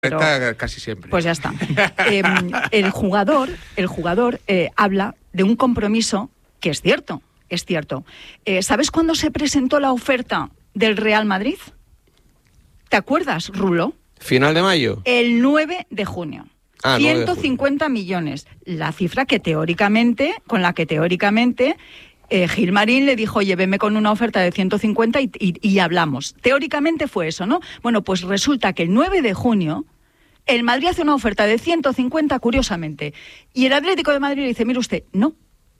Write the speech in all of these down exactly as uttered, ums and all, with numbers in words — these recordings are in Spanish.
Pero, está casi siempre. Pues ya está. Eh, el jugador, el jugador eh, habla de un compromiso que es cierto, es cierto. Eh, ¿Sabes cuándo se presentó la oferta del Real Madrid? ¿Te acuerdas, Rulo? ¿Final de mayo? El nueve de junio. Ah, ciento cincuenta millones. La cifra que teóricamente, con la que teóricamente... Eh, Gilmarín le dijo, oye, veme con una oferta de ciento cincuenta y, y, y hablamos. Teóricamente fue eso, ¿no? Bueno, pues resulta que el nueve de junio el Madrid hace una oferta de ciento cincuenta, curiosamente, y el Atlético de Madrid le dice, mire usted, no.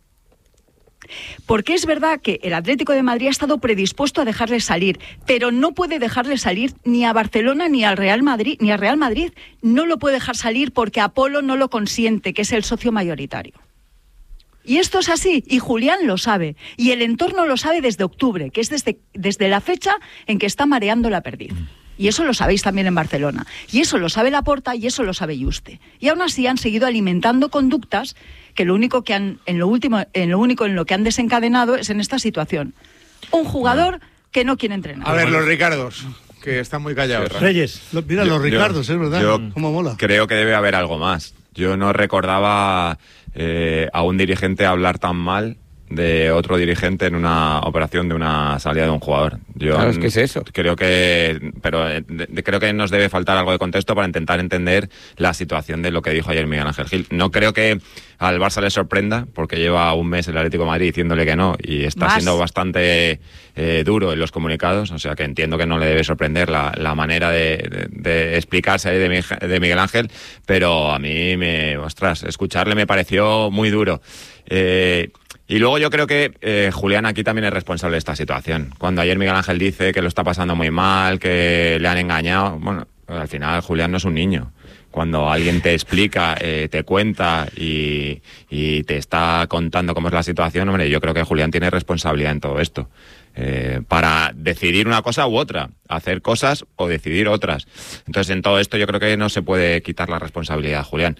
Porque es verdad que el Atlético de Madrid ha estado predispuesto a dejarle salir, pero no puede dejarle salir ni a Barcelona ni al Real Madrid, ni al Real Madrid. No lo puede dejar salir porque Apolo no lo consiente, que es el socio mayoritario. Y esto es así, y Julián lo sabe, y el entorno lo sabe desde octubre, que es desde, desde la fecha en que está mareando la perdiz. Y eso lo sabéis también en Barcelona. Y eso lo sabe Laporta y eso lo sabe Yuste. Y aún así han seguido alimentando conductas que lo único que han, en lo último, en lo único en lo que han desencadenado es en esta situación. Un jugador que no quiere entrenar. A ver, los Ricardos, que están muy callados. Reyes, lo, mira, yo, los Ricardos, yo, es verdad. Yo cómo mola. Creo que debe haber algo más. Yo no recordaba eh, a un dirigente hablar tan mal de otro dirigente en una operación de una salida de un jugador. Yo claro, es que es eso. Creo que, pero de, de, creo que nos debe faltar algo de contexto para intentar entender la situación de lo que dijo ayer Miguel Ángel Gil. No creo que al Barça le sorprenda, porque lleva un mes el Atlético de Madrid diciéndole que no, y está Más. siendo bastante eh, duro en los comunicados, o sea que entiendo que no le debe sorprender la, la manera de, de, de explicarse de, de Miguel Ángel, pero a mí, me, ostras, escucharle me pareció muy duro. Eh, Y luego yo creo que eh, Julián aquí también es responsable de esta situación. Cuando ayer Miguel Ángel dice que lo está pasando muy mal, que le han engañado, bueno, al final Julián no es un niño. Cuando alguien te explica, eh, te cuenta y, y te está contando cómo es la situación, hombre, yo creo que Julián tiene responsabilidad en todo esto. Eh, para decidir una cosa u otra, hacer cosas o decidir otras. Entonces en todo esto yo creo que no se puede quitar la responsabilidad a Julián.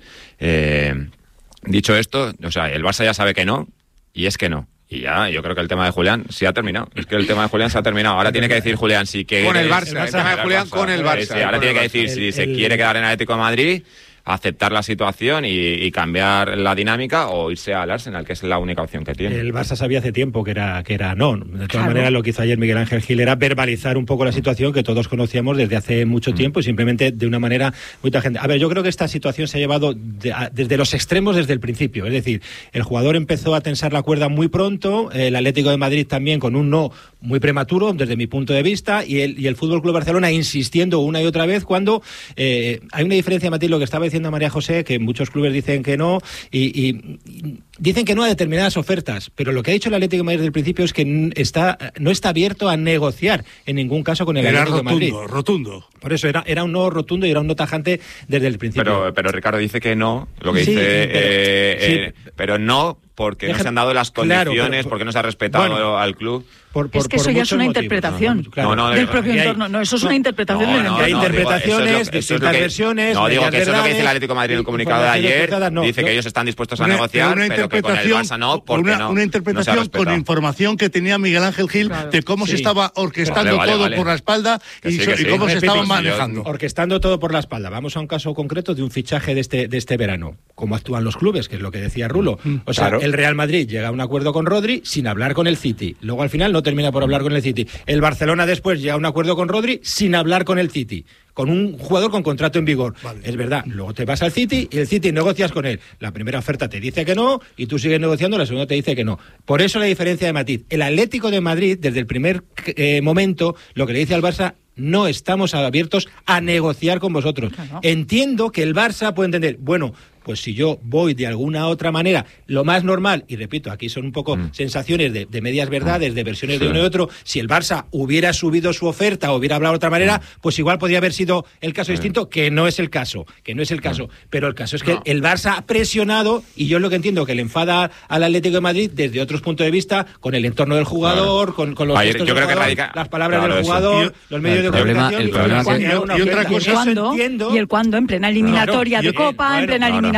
Eh, dicho esto, o sea, el Barça ya sabe que no, y es que no. Y ya, yo creo que el tema de Julián sí ha terminado. Es que el tema de Julián se ha terminado. Ahora tiene que decir Julián si que... Con el Barça, el, el tema de Julián con el Barça. Sí, ahora tiene que decir el, si el, se el, quiere quedar en Atlético de Madrid, aceptar la situación y, y cambiar la dinámica, o irse al Arsenal, que es la única opción que tiene. El Barça sabía hace tiempo que era, que era no. De todas claro. maneras, lo que hizo ayer Miguel Ángel Gil era verbalizar un poco la situación que todos conocíamos desde hace mucho tiempo y simplemente de una manera muy tangente. A ver, yo creo que esta situación se ha llevado de, a, desde los extremos desde el principio. Es decir, el jugador empezó a tensar la cuerda muy pronto, el Atlético de Madrid también con un no muy prematuro desde mi punto de vista, y el, y el Fútbol Club Barcelona insistiendo una y otra vez cuando eh, hay una diferencia, Matilde, lo que estaba diciendo María José, que muchos clubes dicen que no y, y, y dicen que no a determinadas ofertas, pero lo que ha dicho el Atlético de Madrid desde el principio es que está, no está abierto a negociar en ningún caso con el era Atlético rotundo, de Madrid. rotundo. Por eso era, era un no rotundo y era un no tajante desde el principio. Pero, pero Ricardo dice que no, lo que Sí, dice, pero, eh, sí. eh, pero no porque Deja, no se han dado las condiciones, claro, pero, porque no se ha respetado bueno, al club. Por, por, es que por eso ya es una motivos. interpretación No, claro. no, no, del propio hay, entorno. No, eso es no, una interpretación no, del no, entorno. Hay no, interpretaciones, digo, eso es lo, distintas eso es lo que, versiones. No, digo que eso es lo que dice el verdades, Atlético de Madrid en el comunicado de ayer. No, dice yo, que ellos están dispuestos a una, negociar, una pero que con el Barça no, porque una, no. Una interpretación no con información que tenía Miguel Ángel Gil claro. de cómo sí. se estaba orquestando vale, vale, todo vale. por la espalda y, sí, so, sí. y cómo se estaban manejando. Orquestando todo por la espalda. Vamos a un caso concreto de un fichaje de este, de este verano. Cómo actúan los clubes, que es lo que decía Rulo. O sea, claro. el Real Madrid llega a un acuerdo con Rodri sin hablar con el City. Luego al final no termina por hablar con el City. El Barcelona después llega a un acuerdo con Rodri sin hablar con el City, con un jugador con contrato en vigor. Vale. Es verdad, luego te vas al City y el City negocias con él. La primera oferta te dice que no y tú sigues negociando, la segunda te dice que no. Por eso la diferencia de matiz. El Atlético de Madrid, desde el primer eh, momento, lo que le dice al Barça: no estamos abiertos a negociar con vosotros. Claro. Entiendo que el Barça puede entender, bueno, pues si yo voy de alguna otra manera, lo más normal, y repito, aquí son un poco mm. sensaciones de, de medias verdades, de versiones sí. de uno y otro, si el Barça hubiera subido su oferta o hubiera hablado de otra manera, mm. pues igual podría haber sido el caso sí. distinto, que no es el caso, que no es el caso. Mm. Pero el caso es que no. el Barça ha presionado, y yo lo que entiendo que le enfada al Atlético de Madrid desde otros puntos de vista, con el entorno del jugador, claro. con, con los Ayer, gestos yo del creo jugador, que radica... las palabras claro, del jugador, eso. los medios el de problema, comunicación, el problema y, cuando, y otra cosa y el cuándo, y el cuándo en plena eliminatoria claro, de Copa, bueno, en plena claro. eliminatoria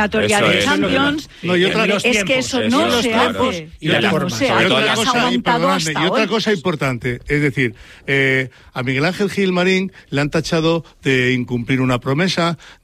eliminatoria de es. Champions. No, y otra, es que eso no eso, se claro. hace. Y, la no se hace. y otra Has cosa, y, aguantado hasta y otra hoy. cosa importante, es decir, eh, a Miguel Ángel Gil Marín le han tachado de incumplir una promesa,